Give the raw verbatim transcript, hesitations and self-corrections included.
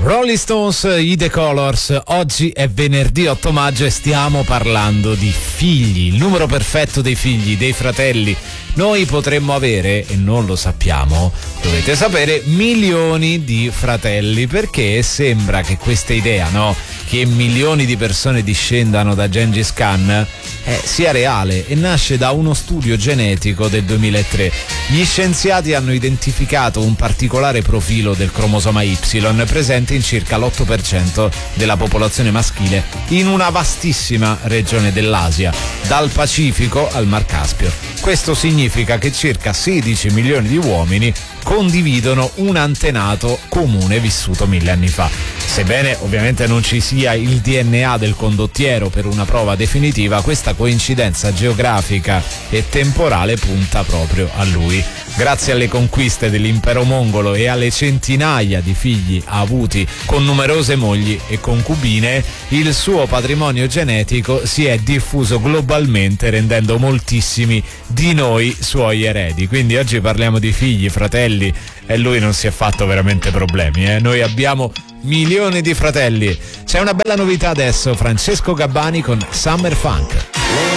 Rolling Stones, i The Colors. Oggi è venerdì otto maggio e stiamo parlando di figli, il numero perfetto dei figli, dei fratelli. Noi potremmo avere, e non lo sappiamo, dovete sapere, milioni di fratelli, perché sembra che questa idea, no, che milioni di persone discendano da Gengis Khan eh, sia reale e nasce da uno studio genetico del duemilatré. Gli scienziati hanno identificato un particolare profilo del cromosoma Y presente in circa l'otto per cento della popolazione maschile in una vastissima regione dell'Asia, dal Pacifico al Mar Caspio. Questo significa che circa sedici milioni di uomini condividono un antenato comune vissuto mille anni fa. Sebbene ovviamente non ci sia il D N A del condottiero per una prova definitiva, questa coincidenza geografica e temporale punta proprio a lui. Grazie alle conquiste dell'impero mongolo e alle centinaia di figli avuti con numerose mogli e concubine, il suo patrimonio genetico si è diffuso globalmente, rendendo moltissimi di noi suoi eredi. Quindi oggi parliamo di figli, fratelli, e lui non si è fatto veramente problemi, eh? Noi abbiamo milioni di fratelli. C'è una bella novità adesso, Francesco Gabbani con Summer Funk.